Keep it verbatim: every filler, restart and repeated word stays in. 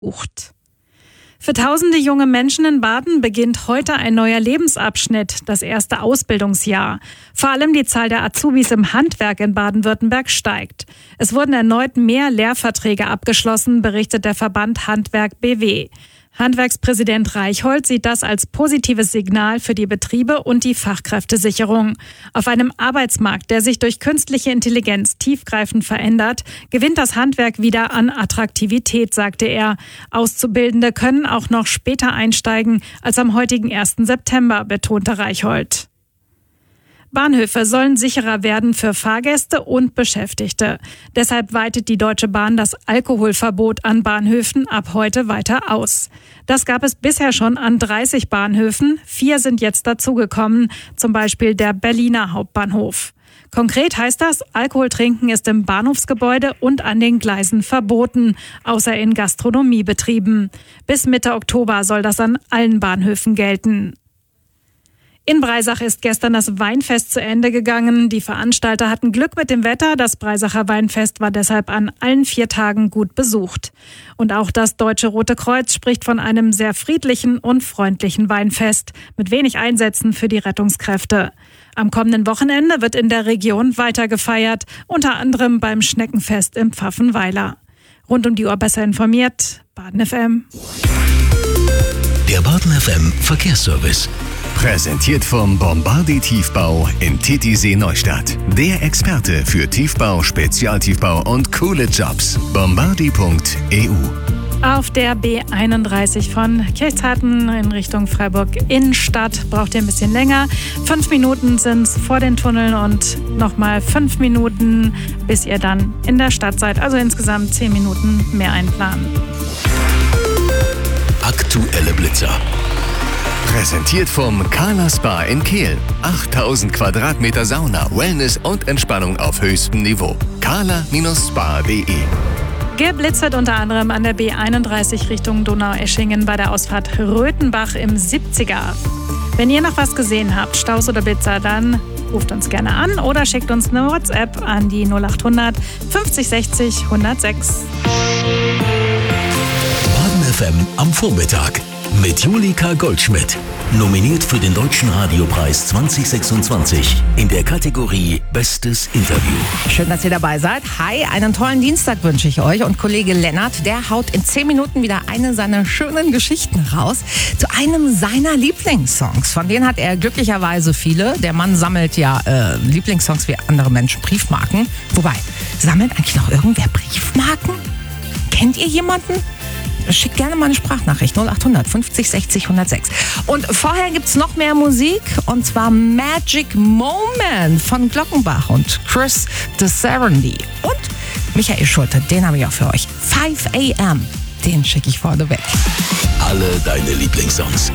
gebucht. Für tausende junge Menschen in Baden beginnt heute ein neuer Lebensabschnitt, das erste Ausbildungsjahr. Vor allem die Zahl der Azubis im Handwerk in Baden-Württemberg steigt. Es wurden erneut mehr Lehrverträge abgeschlossen, berichtet der Verband Handwerk B W. Handwerkspräsident Reichhold sieht das als positives Signal für die Betriebe und die Fachkräftesicherung. Auf einem Arbeitsmarkt, der sich durch künstliche Intelligenz tiefgreifend verändert, gewinnt das Handwerk wieder an Attraktivität, sagte er. Auszubildende können auch noch später einsteigen als am heutigen ersten September, betonte Reichhold. Bahnhöfe sollen sicherer werden für Fahrgäste und Beschäftigte. Deshalb weitet die Deutsche Bahn das Alkoholverbot an Bahnhöfen ab heute weiter aus. Das gab es bisher schon an dreißig Bahnhöfen. Vier sind jetzt dazugekommen, zum Beispiel der Berliner Hauptbahnhof. Konkret heißt das, Alkohol trinken ist im Bahnhofsgebäude und an den Gleisen verboten, außer in Gastronomiebetrieben. Bis Mitte Oktober soll das an allen Bahnhöfen gelten. In Breisach ist gestern das Weinfest zu Ende gegangen. Die Veranstalter hatten Glück mit dem Wetter. Das Breisacher Weinfest war deshalb an allen vier Tagen gut besucht. Und auch das Deutsche Rote Kreuz spricht von einem sehr friedlichen und freundlichen Weinfest mit wenig Einsätzen für die Rettungskräfte. Am kommenden Wochenende wird in der Region weiter gefeiert, unter anderem beim Schneckenfest im Pfaffenweiler. Rund um die Uhr besser informiert, Baden F M. Der Baden F M Verkehrsservice. Präsentiert vom Bombardi Tiefbau in Titisee Neustadt. Der Experte für Tiefbau, Spezialtiefbau und coole Jobs. bombardi punkt e u. Auf der B einunddreißig von Kirchzarten in Richtung Freiburg Innenstadt braucht ihr ein bisschen länger. Fünf Minuten sind es vor den Tunneln und nochmal fünf Minuten, bis ihr dann in der Stadt seid. Also insgesamt zehn Minuten mehr einplanen. Aktuelle Blitzer. Präsentiert vom Carla Spa in Kehl. achttausend Quadratmeter Sauna, Wellness und Entspannung auf höchstem Niveau. carla Spa punkt de. Geblitzt wird unter anderem an der B einunddreißig Richtung Donaueschingen bei der Ausfahrt Röthenbach im siebziger. Wenn ihr noch was gesehen habt, Staus oder Blitzer, dann ruft uns gerne an oder schickt uns eine WhatsApp an die null achthundert fünfzig sechzig hundertsechs. Baden F M am Vormittag mit Julika Goldschmidt. Nominiert für den Deutschen Radiopreis zwanzig sechsundzwanzig in der Kategorie Bestes Interview. Schön, dass ihr dabei seid. Hi, einen tollen Dienstag wünsche ich euch. Und Kollege Lennart, der haut in zehn Minuten wieder eine seiner schönen Geschichten raus zu einem seiner Lieblingssongs. Von denen hat er glücklicherweise viele. Der Mann sammelt ja äh, Lieblingssongs wie andere Menschen Briefmarken. Wobei, sammelt eigentlich noch irgendwer Briefmarken? Kennt ihr jemanden? Schickt gerne mal eine Sprachnachricht null achthundert fünfzig sechzig hundertsechs. Und vorher gibt's noch mehr Musik, und zwar Magic Moment von Glockenbach und Chris DeSarondy. Und Michael Schulte, den habe ich auch für euch. five a m, den schicke ich vorne weg. Alle deine Lieblingssongs